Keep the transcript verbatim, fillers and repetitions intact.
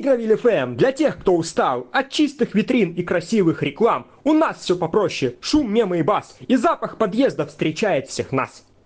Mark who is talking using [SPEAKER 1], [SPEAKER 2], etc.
[SPEAKER 1] Игровиль эф эм для тех, кто устал от чистых витрин и красивых реклам. У нас все попроще, шум, мемы и бас, и запах подъезда встречает всех нас.